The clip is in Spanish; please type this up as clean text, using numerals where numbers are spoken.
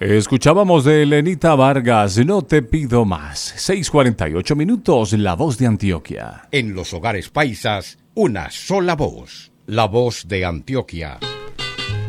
Escuchábamos de Lenita Vargas, No te pido más. 6:48 minutos, La Voz de Antioquia. En los hogares paisas, una sola voz. La Voz de Antioquia.